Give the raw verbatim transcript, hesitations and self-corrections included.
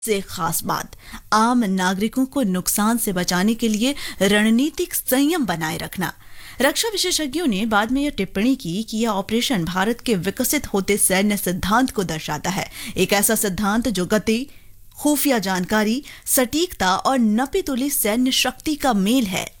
से खास बात, आम नागरिकों को नुकसान से बचाने के लिए रणनीतिक संयम बनाए रखना। रक्षा विशेषज्ञों ने बाद में यह टिप्पणी की कि यह ऑपरेशन भारत के विकसित होते सैन्य सिद्धांत को दर्शाता है, एक ऐसा सिद्धांत जो गति, खुफिया जानकारी, सटीकता और नपी तुली सैन्य शक्ति का मेल है।